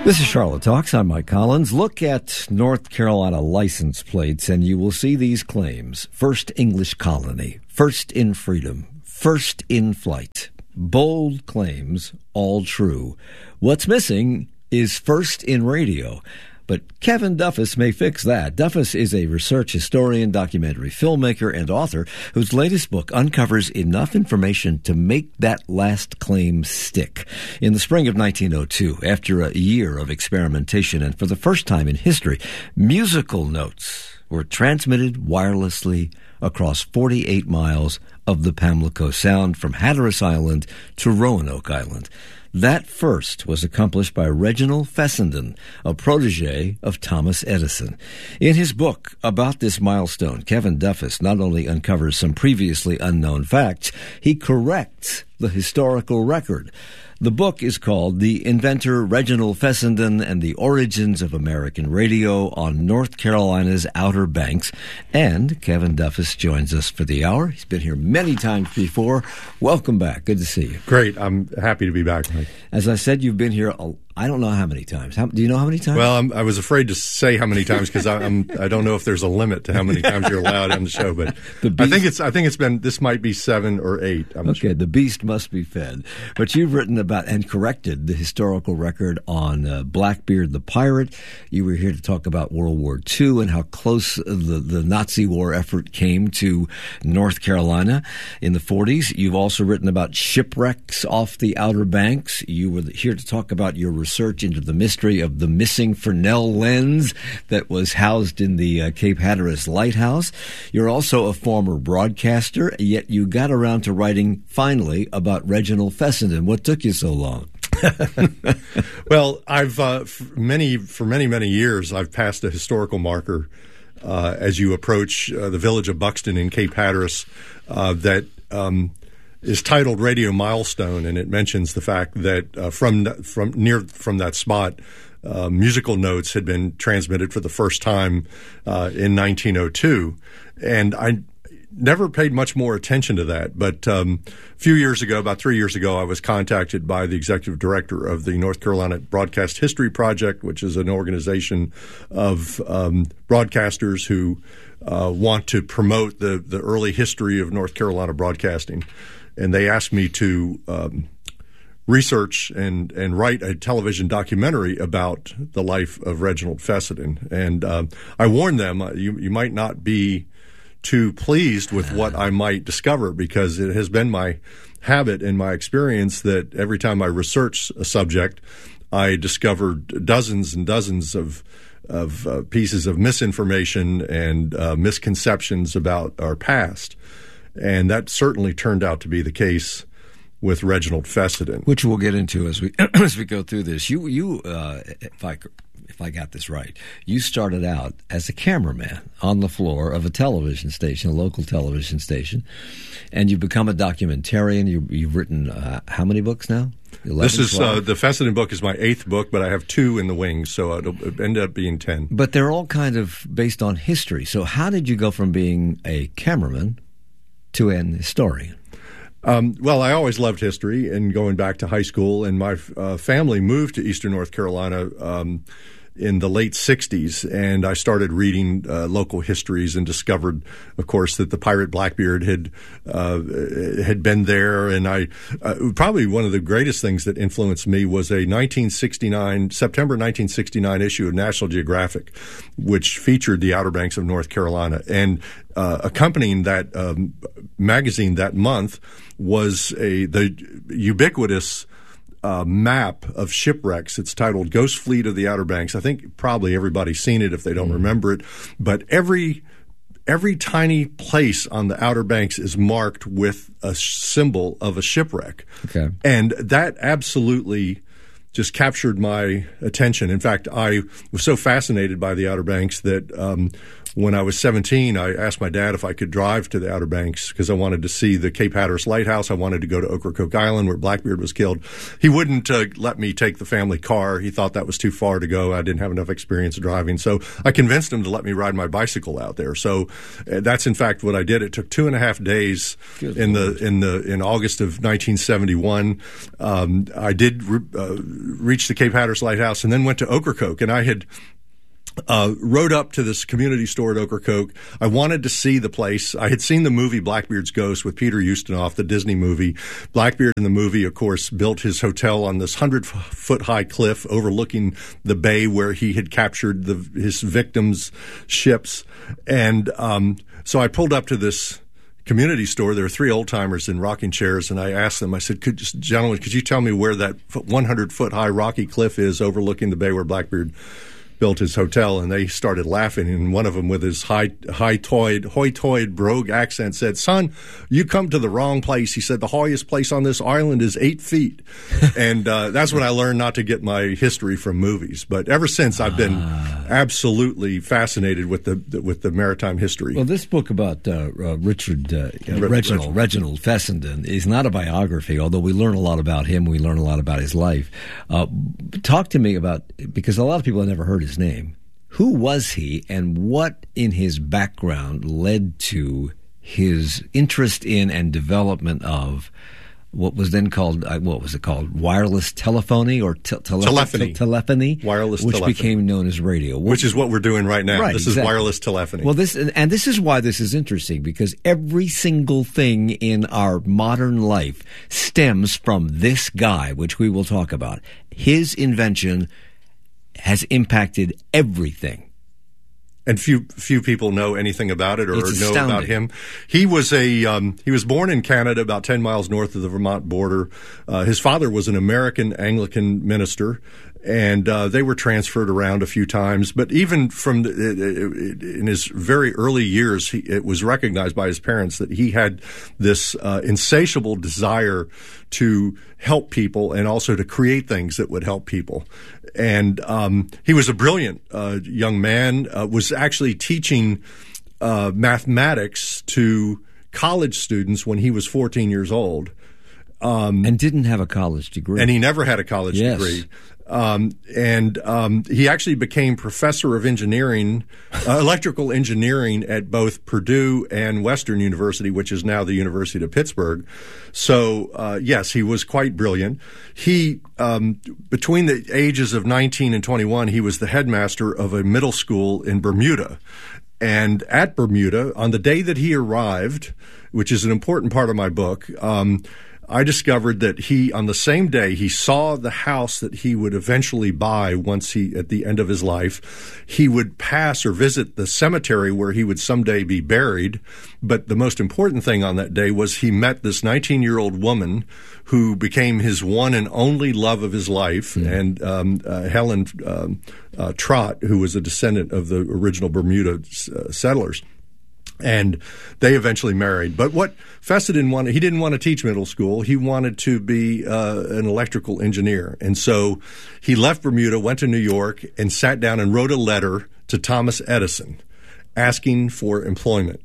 This is Charlotte Talks. I'm Mike Collins. Look at North Carolina license plates and you will see these claims. First English colony, first in freedom, first in flight. Bold claims, all true. What's missing is first in radio. But Kevin Duffus may fix that. Duffus is a research historian, documentary filmmaker, and author whose latest book uncovers enough information to make that last claim stick. In the spring of 1902, after a year of experimentation and for the first time in history, musical notes were transmitted wirelessly across 48 miles of the Pamlico Sound from Hatteras Island to Roanoke Island. That first was accomplished by Reginald Fessenden, a protege of Thomas Edison. In his book about this milestone, Kevin Duffus not only uncovers some previously unknown facts, he corrects the historical record. The book is called The Inventor Reginald Fessenden and the Origins of American Radio on North Carolina's Outer Banks. And Kevin Duffus joins us for the hour. He's been here many times before. Welcome back. Good to see you. Great. I'm happy to be back, Mike. As I said, you've been here I don't know how many times. Do you know how many times? Well, I was afraid to say how many times because I don't know if there's a limit to how many times you're allowed on the show. But I think it's been, this might be 7 or 8. Okay, sure. The beast must be fed. But you've written about and corrected the historical record on Blackbeard the pirate. You were here to talk about World War II and how close the Nazi war effort came to North Carolina in the 40s. You've also written about shipwrecks off the Outer Banks. You were here to talk about your research into the mystery of the missing Fresnel lens that was housed in the Cape Hatteras lighthouse. You're also a former broadcaster, yet you got around to writing, finally, about Reginald Fessenden. What took you so long? Well, I've for many years, I've passed a historical marker as you approach the village of Buxton in Cape Hatteras that is titled Radio Milestone, and it mentions the fact that from that spot, musical notes had been transmitted for the first time in 1902, and I never paid much more attention to that. But a few years ago, about 3 years ago, I was contacted by the executive director of the North Carolina Broadcast History Project, which is an organization of broadcasters who want to promote the early history of North Carolina broadcasting. And they asked me to research and write a television documentary about the life of Reginald Fessenden. And I warned them, you might not be too pleased with what I might discover, because it has been my habit and my experience that every time I research a subject, I discovered dozens and dozens of pieces of misinformation and misconceptions about our past. And that certainly turned out to be the case with Reginald Fessenden, which we'll get into as we go through this. You if I got this right, you started out as a cameraman on the floor of a television station, a local television station, and you've become a documentarian. You've written how many books now? 11, this is the Fessenden book is my 8th book, but I have 2 in the wings, so it'll end up being 10. But they're all kind of based on history. So how did you go from being a cameraman to an historian? Well, I always loved history, and going back to high school, and my family moved to Eastern North Carolina in the late 60s, and I started reading local histories and discovered, of course, that the pirate Blackbeard had been there. And I probably one of the greatest things that influenced me was a September 1969 issue of National Geographic, which featured the Outer Banks of North Carolina. And accompanying that magazine that month was the ubiquitous map of shipwrecks. It's titled Ghost Fleet of the Outer Banks. I think probably everybody's seen it if they don't remember it. But every tiny place on the Outer Banks is marked with a symbol of a shipwreck. Okay. And that absolutely just captured my attention. In fact, I was so fascinated by the Outer Banks that when I was 17, I asked my dad if I could drive to the Outer Banks because I wanted to see the Cape Hatteras Lighthouse. I wanted to go to Ocracoke Island where Blackbeard was killed. He wouldn't let me take the family car. He thought that was too far to go. I didn't have enough experience driving. So I convinced him to let me ride my bicycle out there. So that's in fact what I did. It took 2.5 days in August of 1971. I did reached the Cape Hatteras Lighthouse and then went to Ocracoke. And I had rode up to this community store at Ocracoke. I wanted to see the place. I had seen the movie Blackbeard's Ghost with Peter Ustinov, the Disney movie. Blackbeard in the movie, of course, built his hotel on this 100-foot-high cliff overlooking the bay where he had captured his victims' ships. And so I pulled up to this community store. There were 3 old-timers in rocking chairs, and I asked them, I said, gentlemen, could you tell me where that 100-foot-high rocky cliff is overlooking the bay where Blackbeard built his hotel? And they started laughing, and one of them with his hoitoid brogue accent said, "Son, you come to the wrong place." He said, "The highest place on this island is 8 feet." And that's when I learned not to get my history from movies. But ever since, I've been absolutely fascinated with the maritime history. Well, this book about Reginald Fessenden is not a biography, although we learn a lot about him. We learn a lot about his life. Talk to me about, because a lot of people have never heard his name. Who was he, and what in his background led to his interest in and development of what was then called, what was it called? Wireless telephony or telephony? Wireless which telephony. Became known as radio. Which is what we're doing right now. Right, this exactly. is wireless telephony. Well, this is why this is interesting, because every single thing in our modern life stems from this guy, which we will talk about. His invention has impacted everything. And few people know anything about it or It's know astounding. about him. He was he was born in Canada, about 10 miles north of the Vermont border. His father was an American Anglican minister, and they were transferred around a few times. But even from in his very early years, it was recognized by his parents that he had this insatiable desire to help people and also to create things that would help people. And he was a brilliant young man, was actually teaching mathematics to college students when he was 14 years old. And didn't have a college degree. And he never had a college Yes. degree. He actually became professor of engineering, electrical engineering at both Purdue and Western University, which is now the University of Pittsburgh. So, yes, he was quite brilliant. He, between the ages of 19 and 21, he was the headmaster of a middle school in Bermuda. And at Bermuda, on the day that he arrived, which is an important part of my book, I discovered that on the same day, he saw the house that he would eventually buy once at the end of his life. He would pass or visit the cemetery where he would someday be buried. But the most important thing on that day was he met this 19-year-old woman who became his one and only love of his life, and Helen Trott, who was a descendant of the original Bermuda settlers. And they eventually married. But what Fessenden wanted, he didn't want to teach middle school. He wanted to be an electrical engineer. And so he left Bermuda, went to New York, and sat down and wrote a letter to Thomas Edison asking for employment.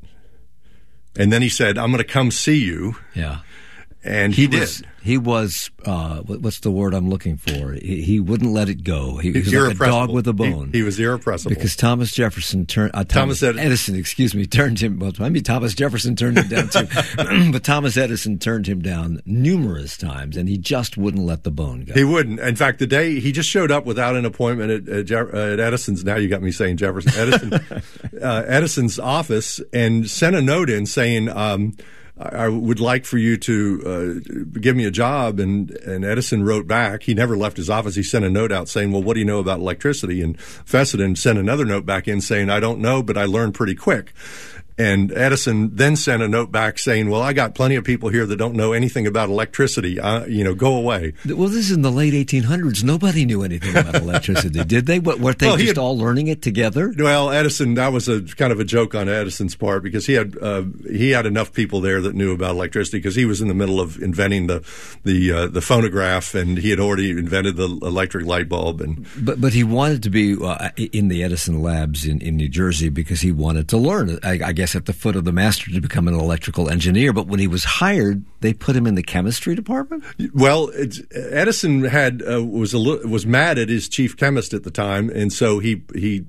And then he said, "I'm going to come see you." Yeah. And he did. He was, what's the word I'm looking for? He wouldn't let it go. He was like a Irrepressible. dog with a bone. He was irrepressible. Because Thomas Jefferson Thomas Edison turned him, well, I mean, Thomas Jefferson turned him down too, but Thomas Edison turned him down numerous times, and he just wouldn't let the bone go. He wouldn't. In fact, the day he just showed up without an appointment at Edison's, now you got me saying Jefferson, Edison's office, and sent a note in saying, "I would like for you to give me a job." And Edison wrote back. He never left his office. He sent a note out saying, "Well, what do you know about electricity?" And Fessenden sent another note back in saying, "I don't know, but I learned pretty quick." And Edison then sent a note back saying, "Well, I got plenty of people here that don't know anything about electricity. Go away." Well, this is in the late 1800s. Nobody knew anything about electricity, did they? Were they all learning it together? Well, Edison, that was a kind of a joke on Edison's part, because he had enough people there that knew about electricity, because he was in the middle of inventing the phonograph, and he had already invented the electric light bulb. But he wanted to be in the Edison labs in New Jersey because he wanted to learn, I guess, at the foot of the master to become an electrical engineer. But when he was hired, they put him in the chemistry department? Well, Edison was mad at his chief chemist at the time, and so he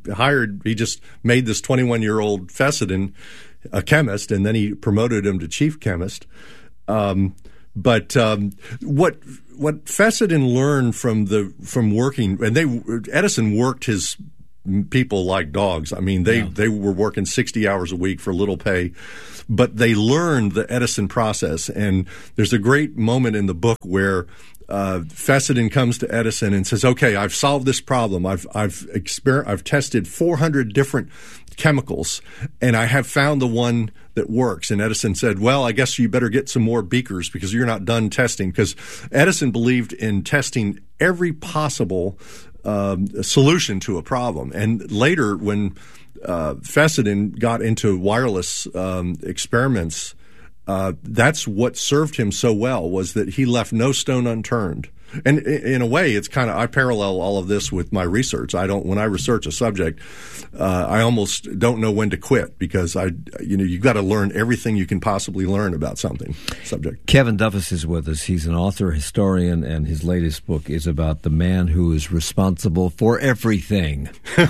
just made this 21-year-old Fessenden a chemist, and then he promoted him to chief chemist. But what Fessenden learned from working, and Edison worked his people like dogs. I mean, they were working 60 hours a week for little pay, but they learned the Edison process. And there's a great moment in the book where Fessenden comes to Edison and says, "Okay, I've solved this problem. I've tested 400 different chemicals, and I have found the one that works." And Edison said, "Well, I guess you better get some more beakers because you're not done testing." Because Edison believed in testing every possible solution to a problem. And later, when Fessenden got into wireless experiments, that's what served him so well, was that he left no stone unturned. And in a way, it's kind of, I parallel all of this with my research. When I research a subject, I almost don't know when to quit, because you've got to learn everything you can possibly learn about subject. Kevin Duffus is with us. He's an author, historian, and his latest book is about the man who is responsible for everything.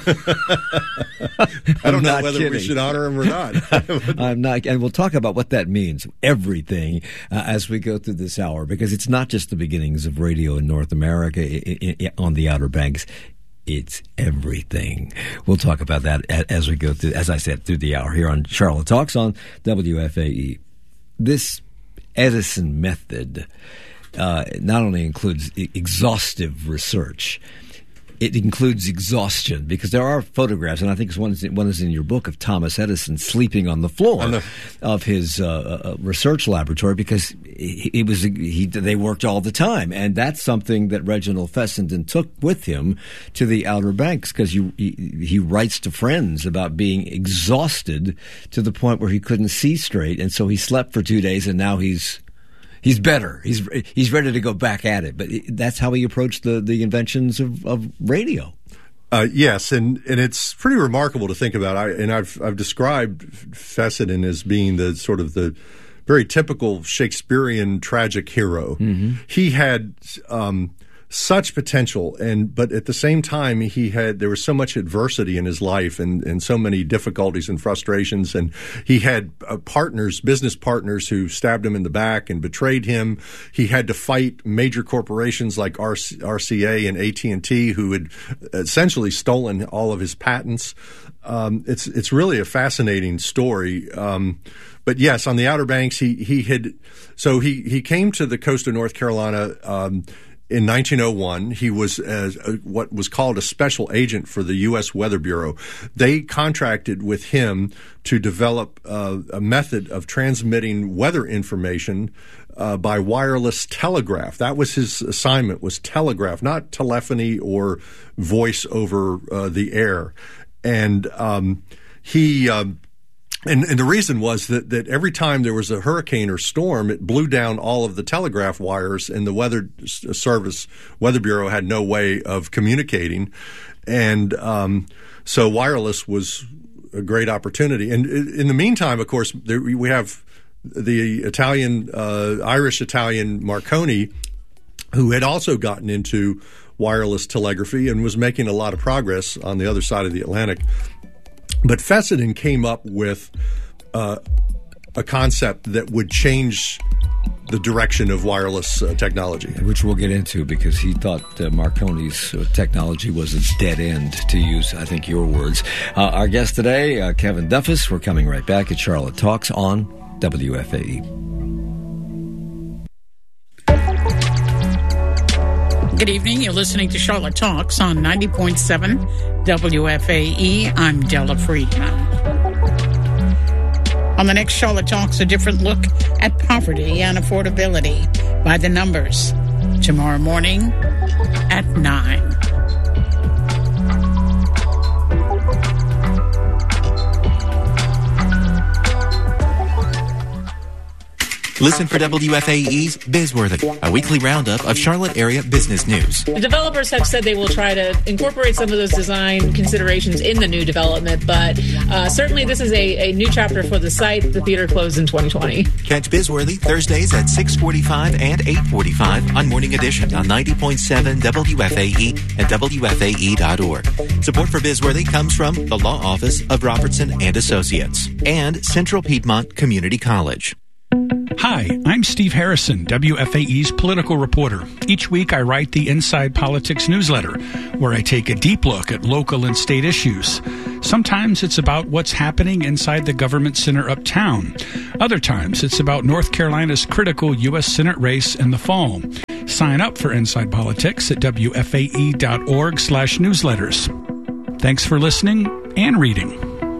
I don't know whether we should honor him or not. I'm not, and we'll talk about what that means, everything, as we go through this hour, because it's not just the beginnings of radio in North America on the Outer Banks. It's everything. We'll talk about that as we go through, as I said, through the hour here on Charlotte Talks on WFAE. This Edison method not only includes exhaustive research, it includes exhaustion, because there are photographs, and I think one is in your book, of Thomas Edison sleeping on the floor of his research laboratory, because they worked all the time, and that's something that Reginald Fessenden took with him to the Outer Banks, because he writes to friends about being exhausted to the point where he couldn't see straight, and so he slept for 2 days, and now he's better. He's ready to go back at it. But that's how he approached the inventions of radio. Yes, and it's pretty remarkable to think about. I've described Fessenden as being the sort of the very typical Shakespearean tragic hero. Mm-hmm. He had such potential, but at the same time, there was so much adversity in his life and so many difficulties and frustrations, and he had business partners who stabbed him in the back and betrayed him. He had to fight major corporations like RCA and AT&T, who had essentially stolen all of his patents. It's really a fascinating story. But yes, on the Outer Banks, he came to the coast of North Carolina in 1901. He was what was called a special agent for the U.S. Weather Bureau. They contracted with him to develop a method of transmitting weather information by wireless telegraph. That was his assignment, was telegraph, not telephony or voice over the air. And And the reason was that every time there was a hurricane or storm, it blew down all of the telegraph wires, and the Weather Bureau had no way of communicating. And so wireless was a great opportunity. And in the meantime, of course, we have the Irish-Italian Marconi, who had also gotten into wireless telegraphy and was making a lot of progress on the other side of the Atlantic. But Fessenden came up with a concept that would change the direction of wireless technology. Which we'll get into, because he thought Marconi's technology was its dead end, to use, I think, your words. Our guest today, Kevin Duffus. We're coming right back at Charlotte Talks on WFAE. Good evening. You're listening to Charlotte Talks on 90.7 WFAE. I'm Della Friedman. On the next Charlotte Talks, a different look at poverty and affordability by the numbers. Tomorrow morning at 9. Listen for WFAE's Bizworthy, a weekly roundup of Charlotte area business news. The developers have said they will try to incorporate some of those design considerations in the new development, but certainly this is a new chapter for the site. The theater closed in 2020. Catch Bizworthy Thursdays at 6:45 and 8:45 on Morning Edition on 90.7 WFAE and WFAE.org. Support for Bizworthy comes from the Law Office of Robertson and Associates and Central Piedmont Community College. Hi, I'm Steve Harrison, WFAE's political reporter. Each week I write the Inside Politics newsletter, where I take a deep look at local and state issues. Sometimes it's about what's happening inside the government center uptown. Other times it's about North Carolina's critical U.S. Senate race in the fall. Sign up for Inside Politics at WFAE.org/newsletters. Thanks for listening and reading.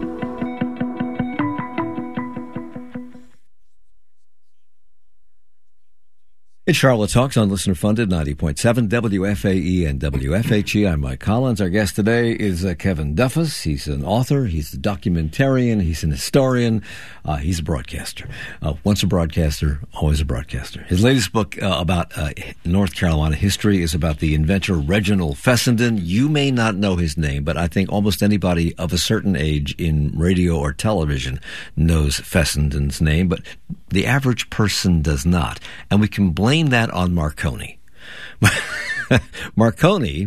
It's Charlotte Talks on Listener Funded 90.7 WFAE and WFHE. I'm Mike Collins. Our guest today is Kevin Duffus. He's an author. He's a documentarian. He's an historian. He's a broadcaster. Once a broadcaster, always a broadcaster. His latest book about North Carolina history is about the inventor Reginald Fessenden. You may not know his name, but I think almost anybody of a certain age in radio or television knows Fessenden's name, but the average person does not. And we can blame that on Marconi. Marconi,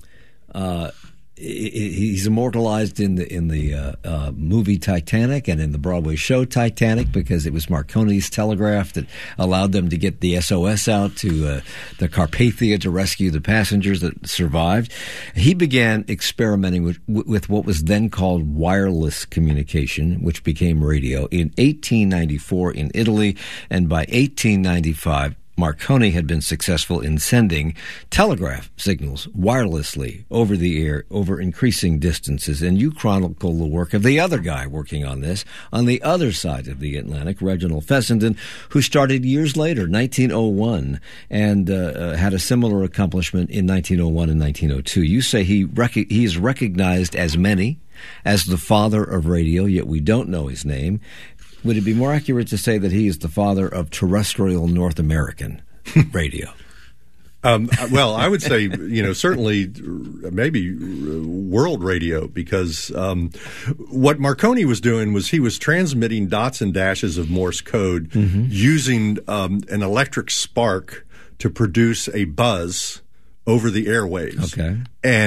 he's immortalized in the movie Titanic and in the Broadway show Titanic because it was Marconi's telegraph that allowed them to get the SOS out to the Carpathia to rescue the passengers that survived. He began experimenting with what was then called wireless communication, which became radio, in 1894 in Italy, and by 1895, Marconi had been successful in sending telegraph signals wirelessly over the air over increasing distances. And you chronicle the work of the other guy working on this on the other side of the Atlantic, Reginald Fessenden, who started years later, 1901, and had a similar accomplishment in 1901 and 1902. You say he is recognized as many as the father of radio, yet we don't know his name. Would it be more accurate to say that he is the father of terrestrial North American radio? Well, I would say, certainly maybe world radio, because what Marconi was doing was he was transmitting dots and dashes of Morse code using an electric spark to produce a buzz over the airwaves. Okay.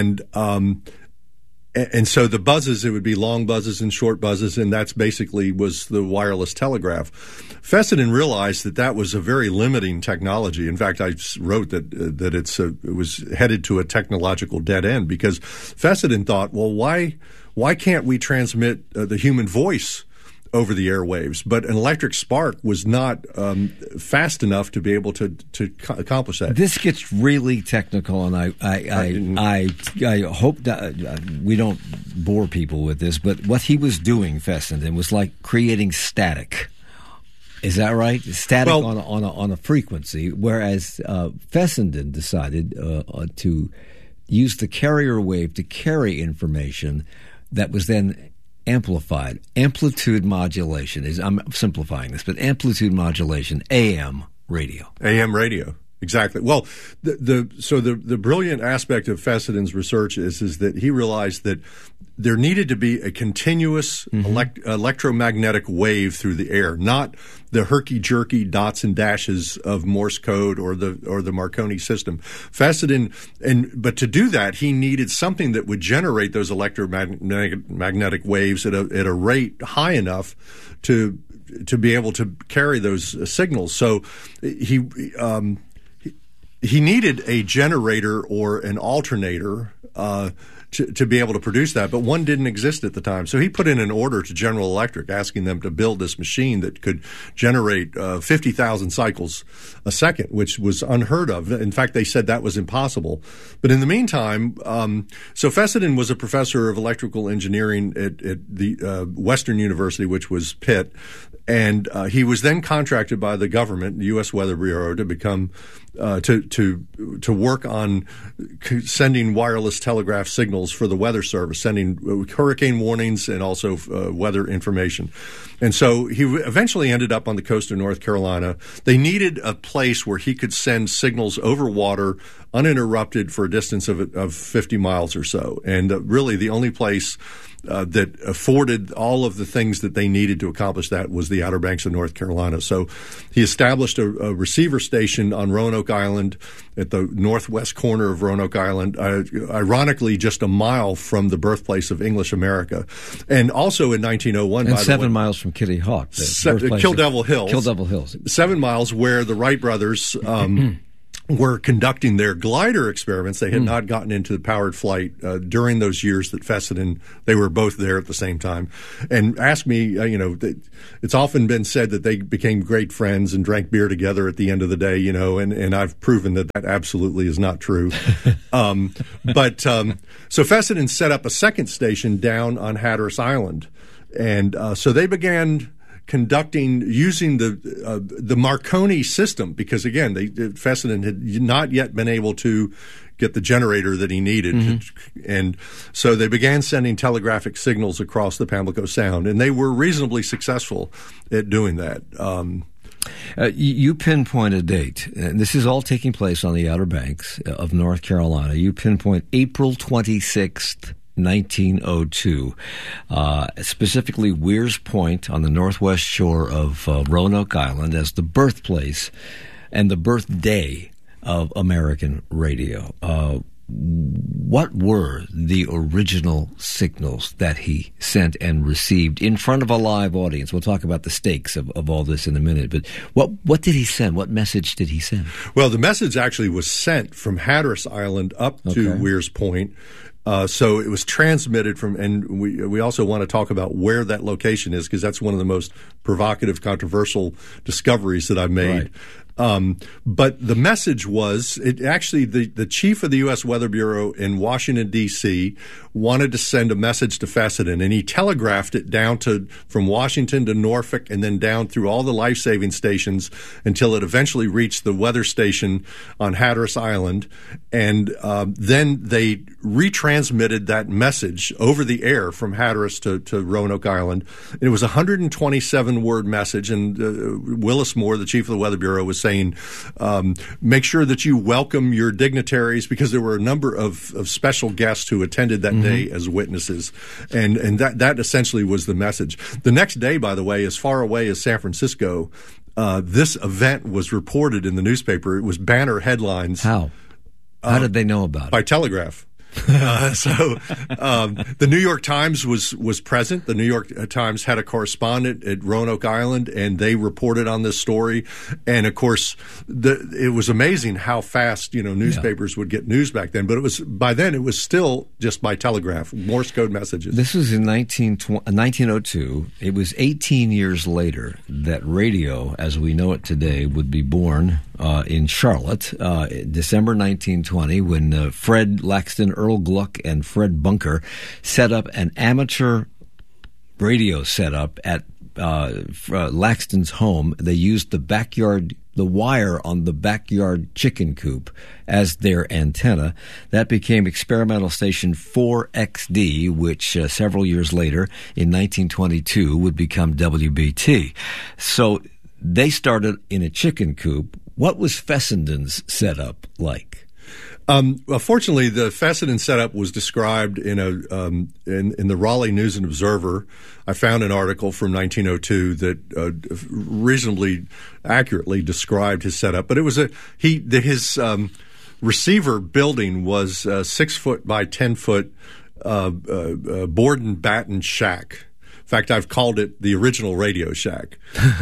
And so the buzzes, it would be long buzzes and short buzzes, and that's basically was the wireless telegraph. Fessenden realized that was a very limiting technology. In fact, I wrote that it was headed to a technological dead end, because Fessenden thought, well, why can't we transmit the human voice over the airwaves? But an electric spark was not fast enough to be able to accomplish that. This gets really technical, and I hope that we don't bore people with this. But what he was doing, Fessenden, was like creating static. Is that right? Static on a frequency, whereas Fessenden decided to use the carrier wave to carry information that was then amplified. Amplitude modulation I'm simplifying this, but amplitude modulation, AM radio. AM radio. Exactly. Well, the brilliant aspect of Fessenden's research is that he realized that there needed to be a continuous electromagnetic wave through the air, not the herky-jerky dots and dashes of Morse code or the Marconi system. Fessenden, but to do that, he needed something that would generate those electromagnetic waves at a rate high enough to be able to carry those signals. So he needed a generator or an alternator to be able to produce that, but one didn't exist at the time. So he put in an order to General Electric asking them to build this machine that could generate 50,000 cycles a second, which was unheard of. In fact, they said that was impossible. But in the meantime, so Fessenden was a professor of electrical engineering at the Western University, which was Pitt, and he was then contracted by the government, the U.S. Weather Bureau, to become to work on sending wireless telegraph signals for the Weather Service, sending hurricane warnings and also weather information. And so he eventually ended up on the coast of North Carolina. They needed a place where he could send signals over water uninterrupted for a distance of 50 miles or so. And really the only place that afforded all of the things that they needed to accomplish that was the Outer Banks of North Carolina. So he established a receiver station on Roanoke Island at the northwest corner of Roanoke Island, ironically just a mile from the birthplace of English America. And also in 1901, and by 7 the way, miles from Kitty Hawk, Kill Devil Hills. Kill Devil Hills. 7 miles where the Wright brothers were conducting their glider experiments. They had not gotten into the powered flight during those years that Fessenden, they were both there at the same time. And asked me, it's often been said that they became great friends and drank beer together at the end of the day, and I've proven that absolutely is not true. So Fessenden set up a second station down on Hatteras Island. And so they began using the Marconi system, because again, Fessenden had not yet been able to get the generator that he needed, and so they began sending telegraphic signals across the Pamlico Sound, and they were reasonably successful at doing that. You pinpoint a date, and this is all taking place on the Outer Banks of North Carolina. You pinpoint April 26th. 1902, specifically Weir's Point on the northwest shore of Roanoke Island as the birthplace and the birthday of American radio. What were the original signals that he sent and received in front of a live audience? We'll talk about the stakes of all this in a minute, but what did he send? What message did he send? Well, the message actually was sent from Hatteras Island up to Weir's Point. So it was transmitted from, and we also want to talk about where that location is, because that's one of the most provocative, controversial discoveries that I've made. Right. But the message was, the chief of the U.S. Weather Bureau in Washington, D.C. wanted to send a message to Fessenden, and he telegraphed it down from Washington to Norfolk and then down through all the life-saving stations until it eventually reached the weather station on Hatteras Island. And then they retransmitted that message over the air from Hatteras to Roanoke Island. It was a 127-word message, and Willis Moore, the chief of the Weather Bureau, was saying, make sure that you welcome your dignitaries, because there were a number of special guests who attended that day as witnesses. And that essentially was the message. The next day, by the way, as far away as San Francisco, this event was reported in the newspaper. It was banner headlines. How did they know about it? By telegraph. The New York Times was present. The New York Times had a correspondent at Roanoke Island, and they reported on this story. And of course, it was amazing how fast newspapers would get news back then. But by then it was still just by telegraph, Morse code messages. This was in 1902. It was 18 years later that radio, as we know it today, would be born in Charlotte, December 1920, when Fred Laxton, Earl Gluck, and Fred Bunker set up an amateur radio setup at Laxton's home. They used the wire on the backyard chicken coop as their antenna. That became experimental station 4XD, which several years later, in 1922, would become WBT. So they started in a chicken coop. What was Fessenden's setup like? Well, fortunately, the Fessenden setup was described in the Raleigh News and Observer. I found an article from 1902 that reasonably accurately described his setup. But it was his receiver building was 6 foot by 10 foot board and batten shack. In fact, I've called it the original Radio Shack,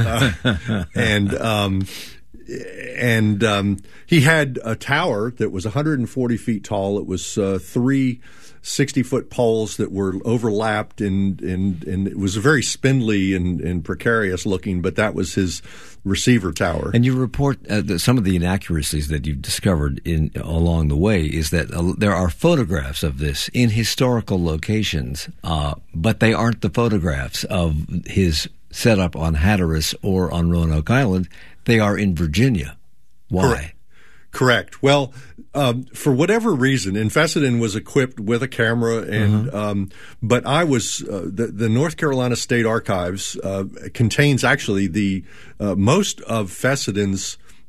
And he had a tower that was 140 feet tall. It was 3 60-foot poles that were overlapped, and it was very spindly and precarious looking, but that was his receiver tower. And you report some of the inaccuracies that you've discovered along the way is that there are photographs of this in historical locations, but they aren't the photographs of his setup on Hatteras or on Roanoke Island. They are in Virginia. Why? Correct. Well, for whatever reason, and Fessenden was equipped with a camera, and but I was the North Carolina State Archives contains actually the most of Fessenden's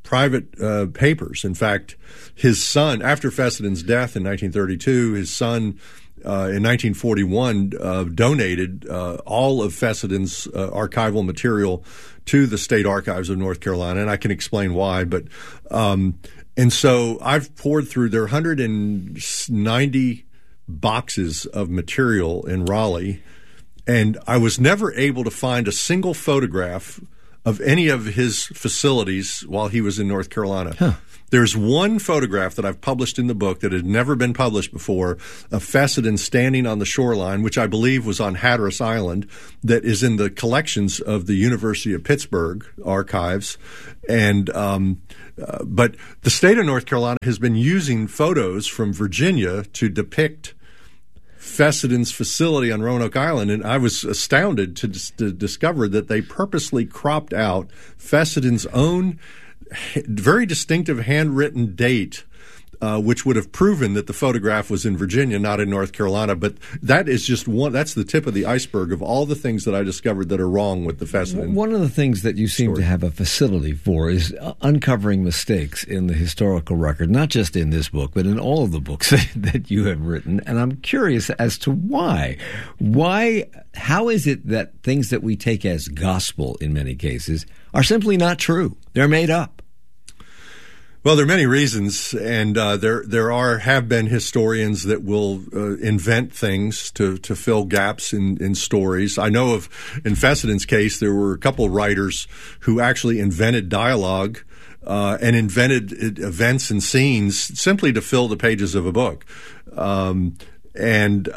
private papers. In fact, his son, after Fesseden's death in 1932, his son in 1941 donated all of Fesseden's archival material to the State Archives of North Carolina, and I can explain why. But and so I've poured through, there are 190 boxes of material in Raleigh, and I was never able to find a single photograph of any of his facilities while he was in North Carolina. Huh. There's one photograph that I've published in the book that had never been published before of Fessenden standing on the shoreline, which I believe was on Hatteras Island, that is in the collections of the University of Pittsburgh archives. And but the state of North Carolina has been using photos from Virginia to depict Fesseden's facility on Roanoke Island, and I was astounded to discover that they purposely cropped out Fesseden's own very distinctive handwritten date, which would have proven that the photograph was in Virginia, not in North Carolina. But that is just one. That's the tip of the iceberg of all the things that I discovered that are wrong with the Fessenden. One of the things that you seem story. to have a facility for is uncovering mistakes in the historical record, not just in this book, but in all of the books that you have written. And I'm curious as to why. How is it that things that we take as gospel in many cases are simply not true? They're made up. Well, there are many reasons, and there have been historians that will invent things to fill gaps in stories. I know of, in Fesseden's case, there were a couple of writers who actually invented dialogue and invented events and scenes simply to fill the pages of a book, and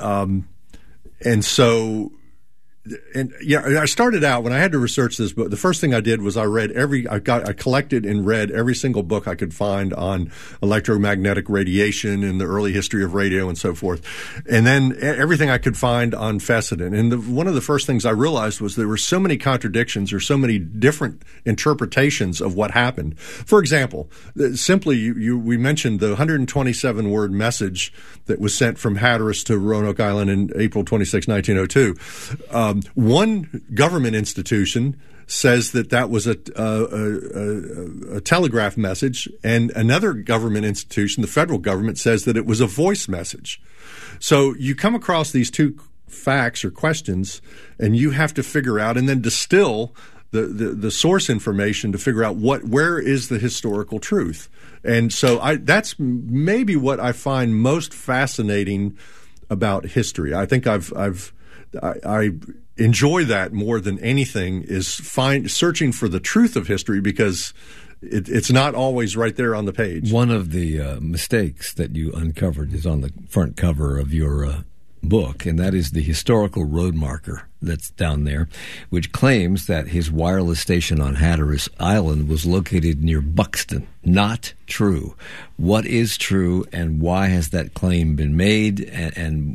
so. And yeah, I started out when I had to research this book. The first thing I did was I collected and read every single book I could find on electromagnetic radiation and the early history of radio and so forth, and then everything I could find on Fessenden. And one of the first things I realized was there were so many contradictions or so many different interpretations of what happened. For example, simply we mentioned the 127-word message that was sent from Hatteras to Roanoke Island in April 26, 1902. One government institution says that was a telegraph message, and another government institution, the federal government, says that it was a voice message. So you come across these two facts or questions, and you have to figure out and then distill the source information to figure out where is the historical truth. And so that's maybe what I find most fascinating about history. I think I enjoy that more than anything, is searching for the truth of history, because it's not always right there on the page. One of the mistakes that you uncovered is on the front cover of your book, and that is the historical road marker that's down there, which claims that his wireless station on Hatteras Island was located near Buxton. Not true. What is true, and why has that claim been made, and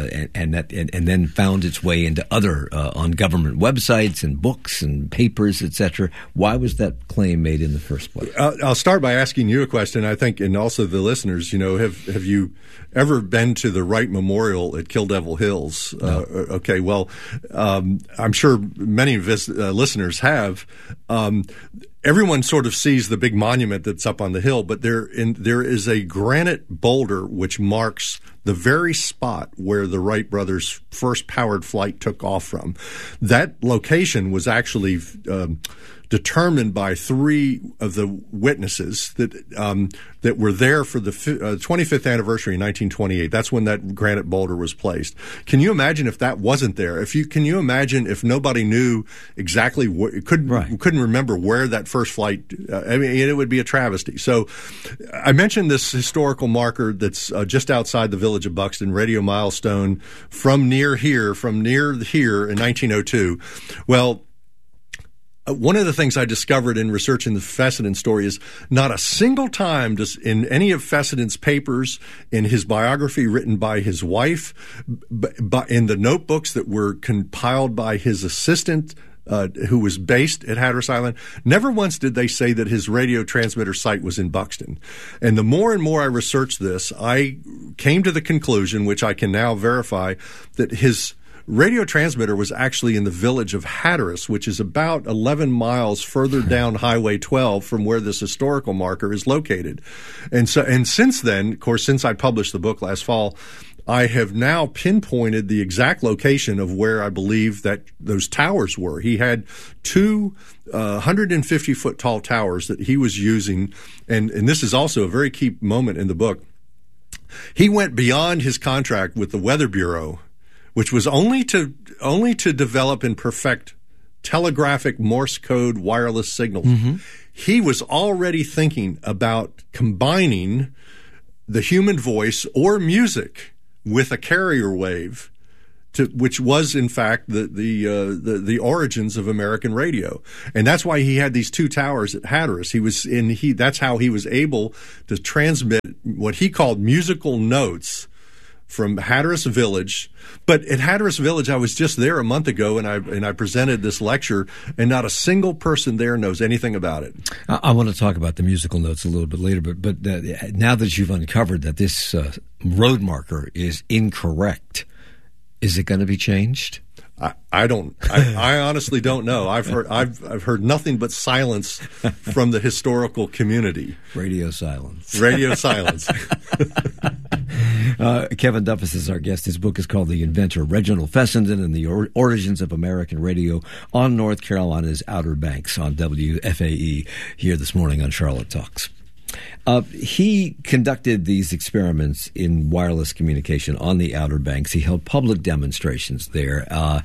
then found its way into other on government websites and books and papers, etc.? Why was that claim made in the first place? I'll start by asking you a question, I think, and also the listeners. Have you ever been to the Wright Memorial at Kill Devil Hills? No. Okay, well, I'm sure many of his listeners have. Everyone sort of sees the big monument that's up on the hill, but there is a granite boulder which marks the very spot where the Wright brothers' first powered flight took off from. That location was actually determined by three of the witnesses that were there for the 25th anniversary in 1928. That's when that granite boulder was placed. Can you imagine if that wasn't there? Can you imagine if nobody knew exactly couldn't remember where that first flight? It would be a travesty. So, I mentioned this historical marker that's just outside the village of Buxton, radio milestone from near here in 1902. Well, one of the things I discovered in researching the Fessenden story is not a single time does in any of Fesseden's papers, in his biography written by his wife, in the notebooks that were compiled by his assistant, who was based at Hatteras Island, never once did they say that his radio transmitter site was in Buxton. And the more and more I researched this, I came to the conclusion, which I can now verify, that his radio transmitter was actually in the village of Hatteras, which is about 11 miles further down Highway 12 from where this historical marker is located. And since then, of course, since I published the book last fall, I have now pinpointed the exact location of where I believe that those towers were. He had two 150-foot tall towers that he was using, and this is also a very key moment in the book. He went beyond his contract with the Weather Bureau, which was only to develop and perfect telegraphic Morse code wireless signals. Mm-hmm. He was already thinking about combining the human voice or music with a carrier wave, which was in fact the origins of American radio, and that's why he had these two towers at Hatteras. That's how he was able to transmit what he called musical notes from Hatteras Village. But at Hatteras Village, I was just there a month ago, and I presented this lecture, and not a single person there knows anything about it. I want to talk about the musical notes a little bit later, but now that you've uncovered that this road marker is incorrect, is it going to be changed? I honestly don't know. I've heard nothing but silence from the historical community. Radio silence. Radio silence. Kevin Duffus is our guest. His book is called The Inventor, Reginald Fessenden and the Origins of American Radio on North Carolina's Outer Banks on WFAE here this morning on Charlotte Talks. He conducted these experiments in wireless communication on the Outer Banks. He held public demonstrations there.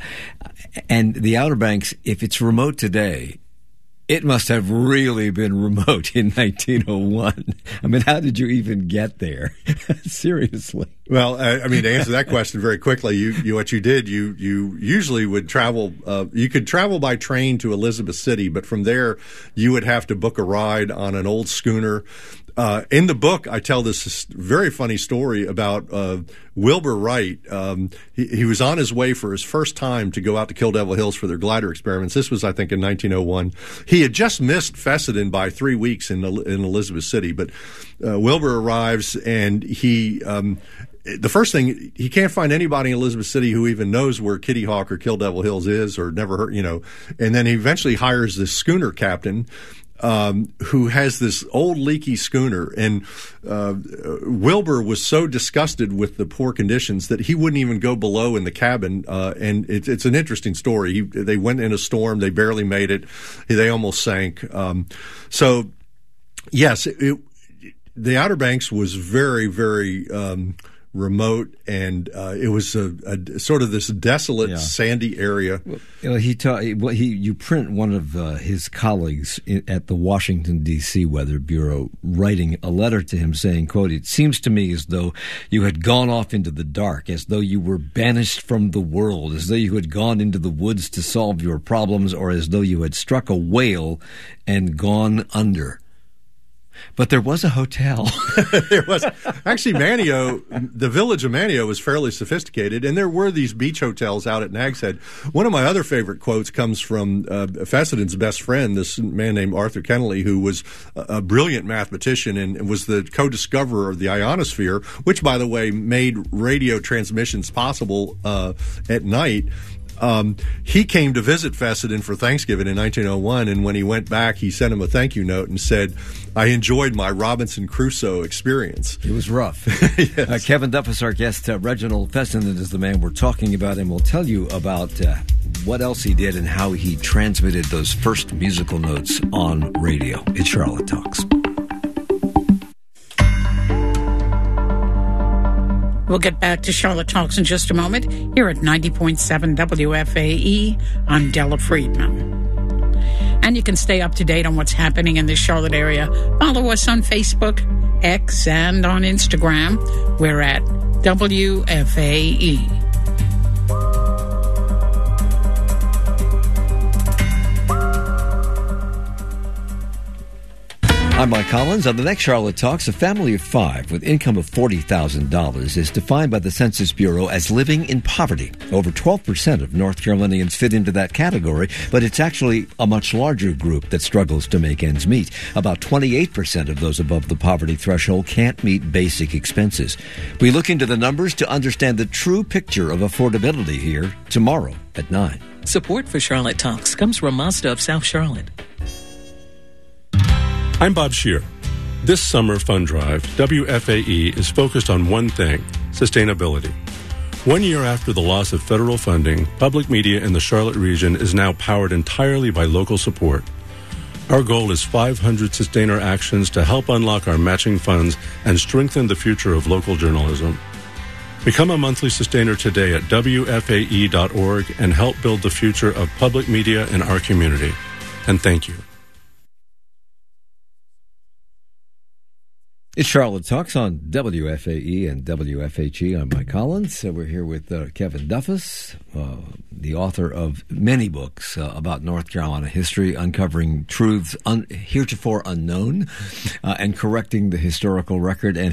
And the Outer Banks, if it's remote today, it must have really been remote in 1901. I mean, how did you even get there? Seriously. Well, I mean, to answer that question very quickly, you usually would travel. You could travel by train to Elizabeth City, but from there you would have to book a ride on an old schooner. In the book, I tell this very funny story about Wilbur Wright. He was on his way for his first time to go out to Kill Devil Hills for their glider experiments. This was, I think, in 1901. He had just missed Fessenden by 3 weeks in Elizabeth City, but Wilbur arrives, and the first thing, he can't find anybody in Elizabeth City who even knows where Kitty Hawk or Kill Devil Hills is, or never heard, and then he eventually hires this schooner captain, who has this old leaky schooner, and Wilbur was so disgusted with the poor conditions that he wouldn't even go below in the cabin. And it's an interesting story. They went in a storm, they barely made it, they almost sank. So, yes, the Outer Banks was very, very remote, and it was a sort of this desolate, sandy area. Well, you print one of his colleagues at the Washington, D.C. Weather Bureau writing a letter to him saying, quote, "It seems to me as though you had gone off into the dark, as though you were banished from the world, as though you had gone into the woods to solve your problems, or as though you had struck a whale and gone under." But there was a hotel. There was. Actually, Manteo, the village of Manteo was fairly sophisticated, and there were these beach hotels out at Nag's Head. One of my other favorite quotes comes from Fessenden's best friend, this man named Arthur Kennelly, who was a brilliant mathematician and was the co-discoverer of the ionosphere, which, by the way, made radio transmissions possible at night. He came to visit Fessenden for Thanksgiving in 1901, and when he went back, he sent him a thank you note and said, "I enjoyed my Robinson Crusoe experience." It was rough. Yes. Kevin Duffus, our guest. Reginald Fessenden is the man we're talking about, and we'll tell you about what else he did and how he transmitted those first musical notes on radio. It's Charlotte Talks. We'll get back to Charlotte Talks in just a moment here at 90.7 WFAE. I'm Della Friedman. And you can stay up to date on what's happening in the Charlotte area. Follow us on Facebook, X, and on Instagram. We're at WFAE. I'm Mike Collins. On the next Charlotte Talks, a family of 5 with income of $40,000 is defined by the Census Bureau as living in poverty. Over 12% of North Carolinians fit into that category, but it's actually a much larger group that struggles to make ends meet. About 28% of those above the poverty threshold can't meet basic expenses. We look into the numbers to understand the true picture of affordability here tomorrow at 9. Support for Charlotte Talks comes from Mazda of South Charlotte. I'm Bob Scheer. This summer fund drive, WFAE is focused on one thing: sustainability. 1 year after the loss of federal funding, public media in the Charlotte region is now powered entirely by local support. Our goal is 500 sustainer actions to help unlock our matching funds and strengthen the future of local journalism. Become a monthly sustainer today at WFAE.org and help build the future of public media in our community. And thank you. It's Charlotte Talks on WFAE and WFHE. I'm Mike Collins. We're here with Kevin Duffus, the author of many books about North Carolina history, uncovering truths heretofore unknown, and correcting the historical record. And